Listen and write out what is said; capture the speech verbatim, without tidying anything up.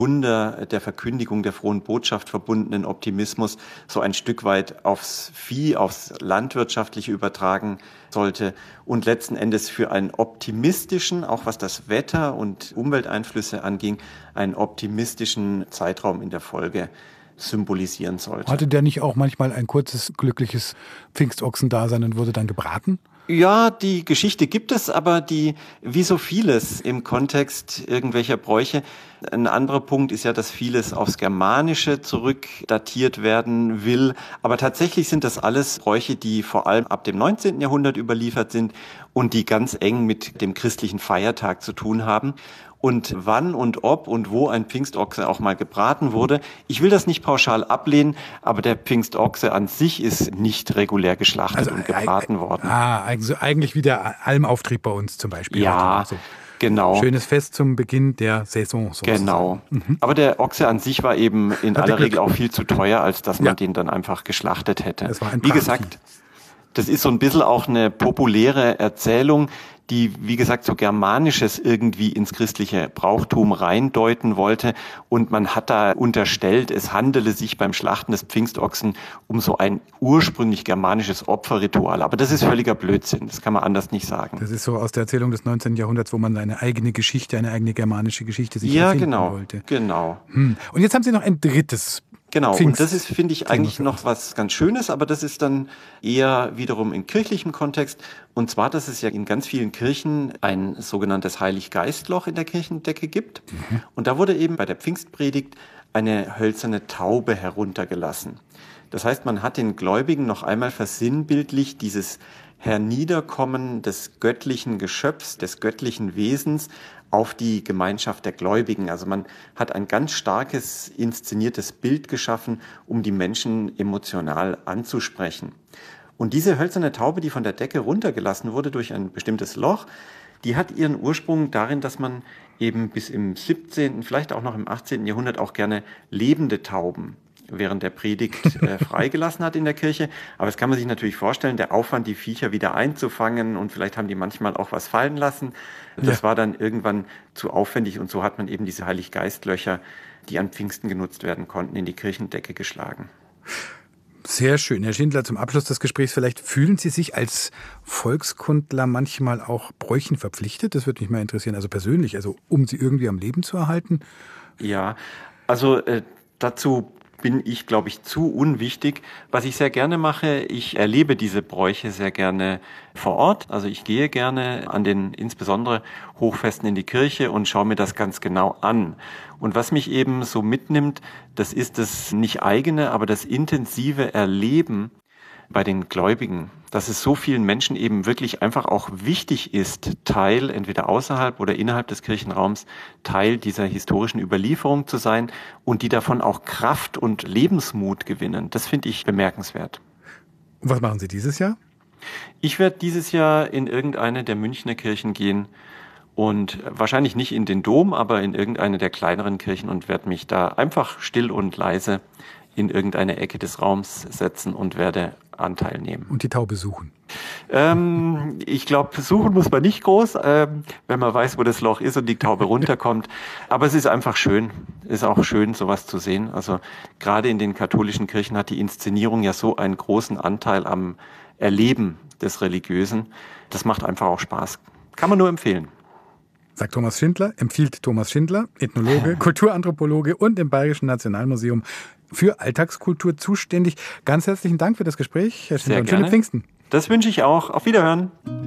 Wunder der Verkündigung der frohen Botschaft verbundenen Optimismus so ein Stück weit aufs Vieh, aufs Landwirtschaftliche übertragen sollte und letzten Endes für einen optimistischen, auch was das Wetter und Umwelteinflüsse anging, einen optimistischen Zeitraum in der Folge symbolisieren sollte. Hatte der nicht auch manchmal ein kurzes, glückliches Pfingstochsendasein und wurde dann gebraten? Ja, die Geschichte gibt es, aber die, wie so vieles im Kontext irgendwelcher Bräuche. Ein anderer Punkt ist ja, dass vieles aufs Germanische zurückdatiert werden will. Aber tatsächlich sind das alles Bräuche, die vor allem ab dem neunzehnten Jahrhundert überliefert sind und die ganz eng mit dem christlichen Feiertag zu tun haben. Und wann und ob und wo ein Pfingstochse auch mal gebraten wurde. Ich will das nicht pauschal ablehnen, aber der Pfingstochse an sich ist nicht regulär geschlachtet also, und gebraten worden. Ah, also eigentlich wie der Almauftrieb bei uns zum Beispiel. Ja, so. Genau. Schönes Fest zum Beginn der Saison. Sozusagen. Genau. Mhm. Aber der Ochse an sich war eben in Hatte aller Glück. Regel auch viel zu teuer, als dass man ja. den dann einfach geschlachtet hätte. Das war ein wie gesagt, das ist so ein bisschen auch eine populäre Erzählung, die, wie gesagt, so Germanisches irgendwie ins christliche Brauchtum reindeuten wollte. Und man hat da unterstellt, es handele sich beim Schlachten des Pfingstochsen um so ein ursprünglich germanisches Opferritual. Aber das ist völliger Blödsinn. Das kann man anders nicht sagen. Das ist so aus der Erzählung des neunzehnten Jahrhunderts, wo man eine eigene Geschichte, eine eigene germanische Geschichte sich ja, erfinden genau, wollte. Genau. Hm. Und jetzt haben Sie noch ein drittes Genau, Pfingst- und das ist, finde ich, eigentlich noch was ganz Schönes, aber das ist dann eher wiederum in kirchlichem Kontext. Und zwar, dass es ja in ganz vielen Kirchen ein sogenanntes Heiliggeistloch in der Kirchendecke gibt. Mhm. Und da wurde eben bei der Pfingstpredigt eine hölzerne Taube heruntergelassen. Das heißt, man hat den Gläubigen noch einmal versinnbildlicht dieses Herniederkommen des göttlichen Geschöpfs, des göttlichen Wesens auf die Gemeinschaft der Gläubigen. Also man hat ein ganz starkes inszeniertes Bild geschaffen, um die Menschen emotional anzusprechen. Und diese hölzerne Taube, die von der Decke runtergelassen wurde durch ein bestimmtes Loch, die hat ihren Ursprung darin, dass man eben bis im siebzehnten, vielleicht auch noch im achtzehnten Jahrhundert auch gerne lebende Tauben während der Predigt äh, freigelassen hat in der Kirche. Aber das kann man sich natürlich vorstellen, der Aufwand, die Viecher wieder einzufangen und vielleicht haben die manchmal auch was fallen lassen. Das ja. war dann irgendwann zu aufwendig und so hat man eben diese Heiliggeistlöcher, die an Pfingsten genutzt werden konnten, in die Kirchendecke geschlagen. Sehr schön. Herr Schindler, zum Abschluss des Gesprächs vielleicht, fühlen Sie sich als Volkskundler manchmal auch Bräuchen verpflichtet? Das würde mich mal interessieren, also persönlich, also um sie irgendwie am Leben zu erhalten? Ja, also äh, dazu bin ich, glaube ich, zu unwichtig. Was ich sehr gerne mache, ich erlebe diese Bräuche sehr gerne vor Ort. Also ich gehe gerne an den insbesondere Hochfesten in die Kirche und schaue mir das ganz genau an. Und was mich eben so mitnimmt, das ist das nicht eigene, aber das intensive Erleben bei den Gläubigen, dass es so vielen Menschen eben wirklich einfach auch wichtig ist, Teil, entweder außerhalb oder innerhalb des Kirchenraums, Teil dieser historischen Überlieferung zu sein und die davon auch Kraft und Lebensmut gewinnen. Das finde ich bemerkenswert. Und was machen Sie dieses Jahr? Ich werde dieses Jahr in irgendeine der Münchner Kirchen gehen und wahrscheinlich nicht in den Dom, aber in irgendeine der kleineren Kirchen und werde mich da einfach still und leise in irgendeine Ecke des Raums setzen und werde Anteil nehmen. Und die Taube suchen? Ähm, ich glaube, suchen muss man nicht groß, ähm, wenn man weiß, wo das Loch ist und die Taube runterkommt. Aber es ist einfach schön. Es ist auch schön, sowas zu sehen. Also gerade in den katholischen Kirchen hat die Inszenierung ja so einen großen Anteil am Erleben des Religiösen. Das macht einfach auch Spaß. Kann man nur empfehlen. Sagt Thomas Schindler, empfiehlt Thomas Schindler, Ethnologe, Kulturanthropologe und im Bayerischen Nationalmuseum für Alltagskultur zuständig. Ganz herzlichen Dank für das Gespräch, Herr Schindler, und schöne Pfingsten. Das wünsche ich auch. Auf Wiederhören.